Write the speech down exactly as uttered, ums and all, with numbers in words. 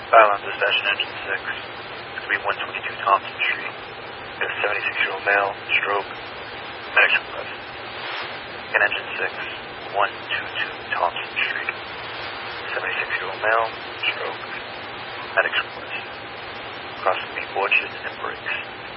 Island Dispatch Engine six. It's going to be one twenty-two Thompson Street. A seventy-six-year-old male, stroke, medics request. And Engine six, one twenty-two Thompson Street. seventy-six-year-old male, stroke, medics request. Crossing the orchard and brakes.